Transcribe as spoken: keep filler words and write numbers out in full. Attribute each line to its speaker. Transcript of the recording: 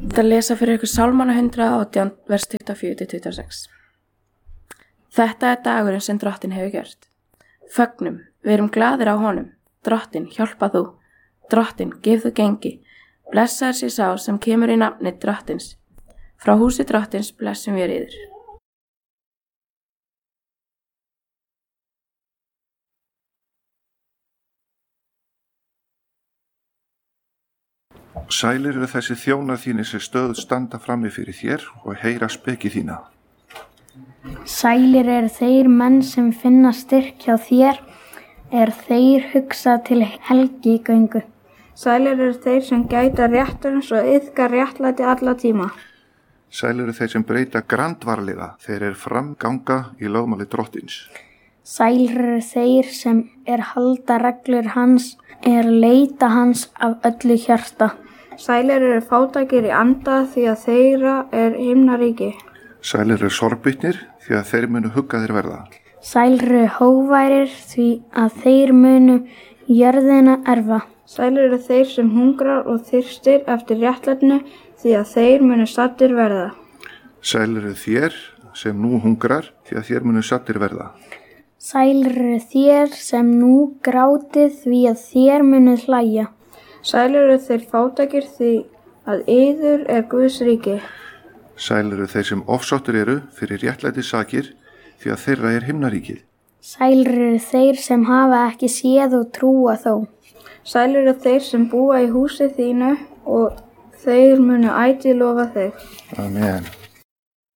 Speaker 1: Þetta lesa fyrir ykkur Sálmana hundrað og átján, vers tuttugu og fjögur til tuttugu og sex. Þetta er dagurinn sem Drottinn hefur gjört. Fögnum, við erum glaðir á honum. Drottinn, hjálpa þú. Drottinn, gef þú gengi. Blessaður sé sá sem kemur í nafni Drottins. Frá húsi Drottins blessum við yður.
Speaker 2: Sælir eru þessi þjónar þínir sem stöðugt standa frammi fyrir þér og heyra speki þína.
Speaker 3: Sælir eru þeir menn sem finna styrk hjá þér, er þeir hugsa til helgigöngu.
Speaker 4: Sælir eru þeir sem gæta réttarins og iðka réttlæti alla tíma.
Speaker 2: Sælir eru þeir sem breyta grandvarlega þeir eru framganga í lögmáli Drottins.
Speaker 3: Sælir eru þeir sem er halda reglur hans, er leita hans af öllu hjarta.
Speaker 4: Sælir eru fátækir í anda því að þeirra er himnaríki.
Speaker 2: Sælir eru sorgbitnir því að þeir munu hugga þeir verða.
Speaker 3: Sælir eru hóværir því að þeir munu jörðina erfa.
Speaker 4: Sælir eru þeir sem hungrar og þyrstir eftir réttlætinu því að þeir munu saddir verða.
Speaker 2: Sælir eru þér sem nú hungrar því að þér munu saddir verða.
Speaker 3: Sælir eru þér sem nú grátið því að þér munu hlæja.
Speaker 4: Sælir eru þeir fátækir því að yður er Guðs ríki.
Speaker 2: Sælir eru þeir sem ofsóttir eru fyrir réttlæti sakir því að þeirra er himnaríkið.
Speaker 3: Sælir eru þeir sem hafa ekki séð og trúa þó.
Speaker 4: Sælir eru þeir sem búa í húsi þínu og þeir munu ætíð lofa þig.
Speaker 2: Amen.